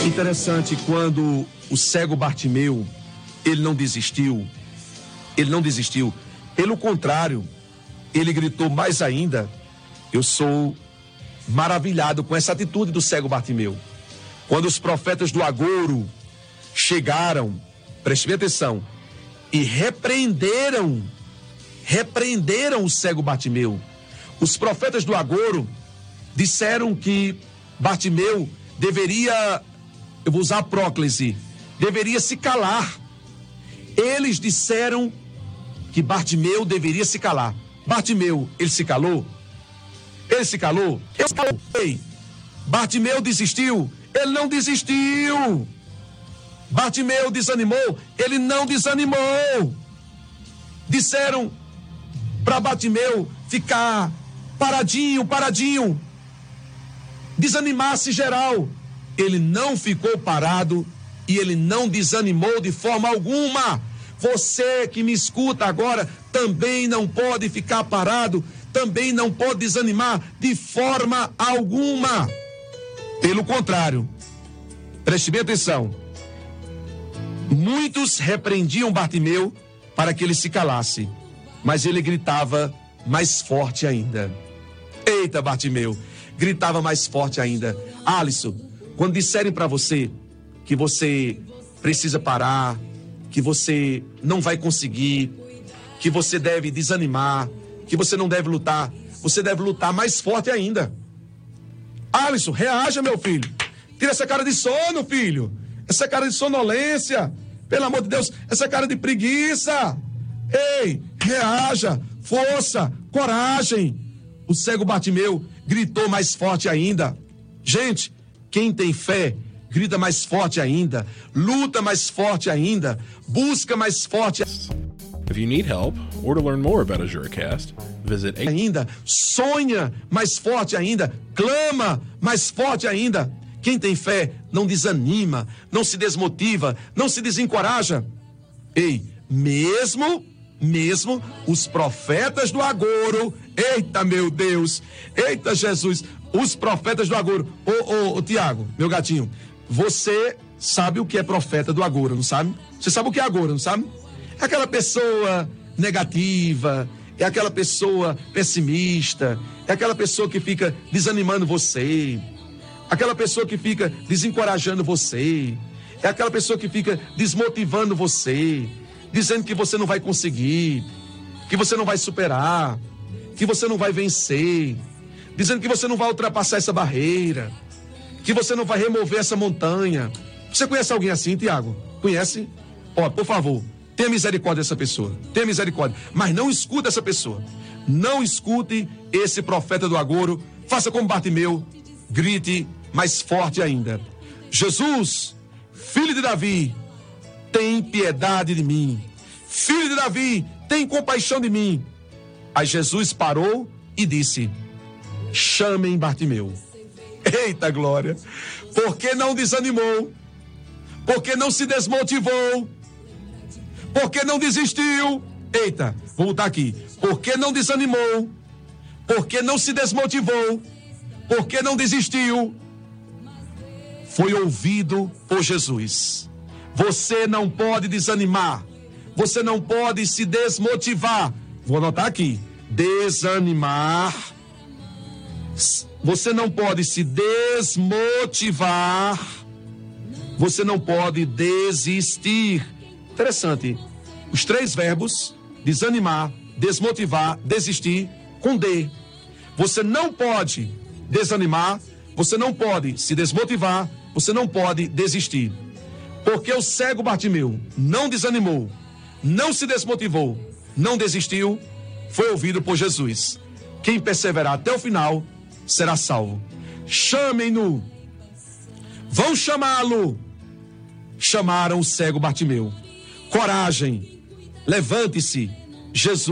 Interessante, quando o cego Bartimeu, ele não desistiu. Pelo contrário, ele gritou mais ainda. Eu sou maravilhado com essa atitude do cego Bartimeu. Quando os profetas do agouro chegaram, preste bem atenção, e repreenderam o cego Bartimeu. Os profetas do agouro disseram que Bartimeu deveria, eu vou usar a próclise, deveria se calar. Eles disseram que Bartimeu deveria se calar. Bartimeu, ele se calou? Ele se calou? Ei, Bartimeu desistiu? Ele não desistiu. Bartimeu desanimou? Ele não desanimou. Disseram para Bartimeu ficar paradinho, desanimasse geral. Ele não ficou parado e ele não desanimou de forma alguma. Você que me escuta agora também não pode ficar parado, também não pode desanimar de forma alguma. Pelo contrário, preste bem atenção. Muitos repreendiam Bartimeu para que ele se calasse, mas ele gritava mais forte ainda. Eita, Bartimeu, gritava mais forte ainda. Alisson, quando disserem para você que você precisa parar, que você não vai conseguir, que você deve desanimar, que você não deve lutar, você deve lutar mais forte ainda. Alisson, reaja, meu filho. Tira essa cara de sono, filho. Essa cara de sonolência. Pelo amor de Deus, essa cara de preguiça. Ei, reaja, força, coragem. O cego Bartimeu gritou mais forte ainda. Gente, quem tem fé, grita mais forte ainda, luta mais forte ainda, busca mais forte If you need help or to learn more about AjureCast, visit ainda, sonha mais forte ainda, clama mais forte ainda. Quem tem fé não desanima, não se desmotiva, não se desencoraja. Ei, mesmo os profetas do agouro, eita meu Deus, eita Jesus, os profetas do agouro. Ô Tiago, meu gatinho, você sabe o que é profeta do agouro, não sabe? Você sabe o que é agouro, não sabe? É aquela pessoa negativa, é aquela pessoa pessimista, é aquela pessoa que fica desanimando você, aquela pessoa que fica desencorajando você, é aquela pessoa que fica desmotivando você, dizendo que você não vai conseguir, que você não vai superar, que você não vai vencer, dizendo que você não vai ultrapassar essa barreira, que você não vai remover essa montanha. Você conhece alguém assim, Tiago? Conhece? Ó, por favor, tenha misericórdia dessa pessoa, tenha misericórdia, mas não escute essa pessoa, não escute esse profeta do agouro, faça como Bartimeu, grite mais forte ainda: Jesus, filho de Davi, tem piedade de mim. Filho de Davi, tem compaixão de mim. Aí Jesus parou e disse: chamem Bartimeu. Eita glória! Porque não desanimou, porque não se desmotivou, porque não desistiu. Eita, vou botar aqui. Porque não desanimou, porque não se desmotivou, porque não desistiu, foi ouvido por Jesus. Você não pode desanimar, você não pode se desmotivar. Vou anotar aqui: desanimar. Você não pode se desmotivar, você não pode desistir. Interessante, os três verbos: desanimar, desmotivar, desistir, com D. Você não pode desanimar, você não pode se desmotivar, você não pode desistir. Porque o cego Bartimeu não desanimou, não se desmotivou, não desistiu, foi ouvido por Jesus. Quem perseverar até o final será salvo. Chamem-no, vão chamá-lo. Chamaram o cego Bartimeu. Coragem, levante-se, Jesus